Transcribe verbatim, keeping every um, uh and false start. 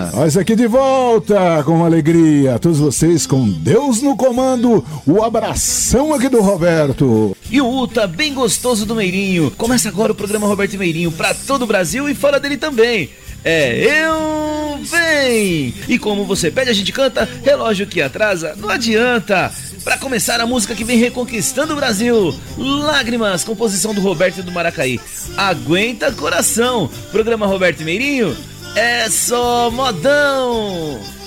Nós aqui de volta com alegria, todos vocês com Deus no comando, o abração aqui do Roberto. E o Uta, bem gostoso do Meirinho. Começa agora o programa Roberto e Meirinho pra todo o Brasil e fora dele também. É Eu Vem! E como você pede, a gente canta, relógio que atrasa, não adianta. Pra começar, a música que vem reconquistando o Brasil, Lágrimas, composição do Roberto e do Maracaí. Aguenta coração, programa Roberto e Meirinho é só modão.